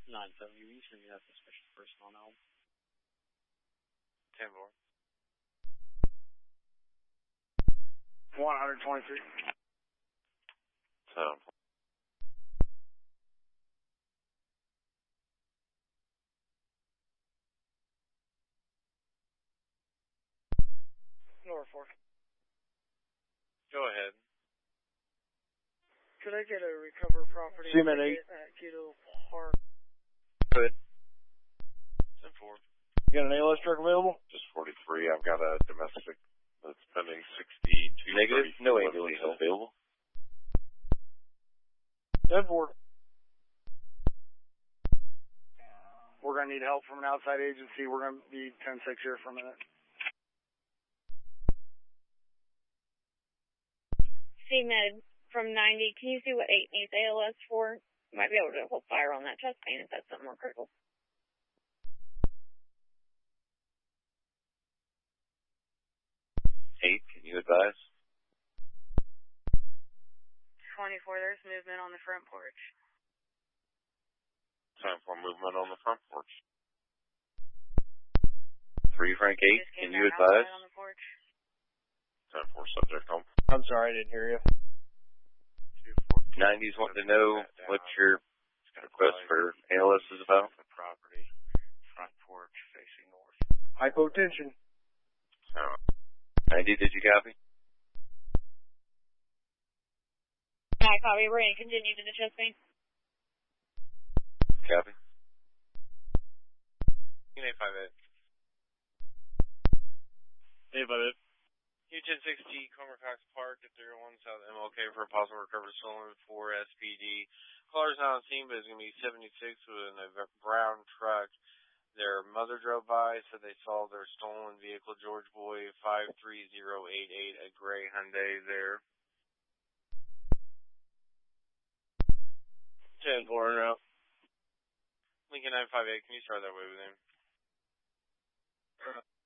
970, you send me that suspicious person on Elm. 10-4. 123. 10-4. Norfolk. Go ahead. Could I get a recover property Seaman 8. at Guido Park? Good. 10-4. You got an ALS truck available? Just 43. I've got a domestic that's pending 62. Negative. No ambulance available. 10-4. We're going to need help from an outside agency. We're going to be 10-6 here for a minute. CMed from 90, can you see what 8 needs ALS for? You might be able to hold fire on that chest pain if that's something more critical. 8, can you advise? 24, there's movement on the front porch. 10-4 movement on the front porch. 3 Frank 8, can you advise? On the porch. 10-4 subject home. I'm sorry, I didn't hear you. 90s wanting to know what your request for ALS is about. The property, front porch facing north. Hypotension. 90, did you copy? I copy. We're going to continue to the chest pain. Copy. 858. 858. U-1060, Comer Cox Park at 301 South MLK for a possible recovery stolen for SPD. Caller's not on scene, but it's going to be 76 with a brown truck. Their mother drove by, said they saw their stolen vehicle, George Boy 53088, a gray Hyundai there. 10-4 now. Lincoln 958, can you start that way with him?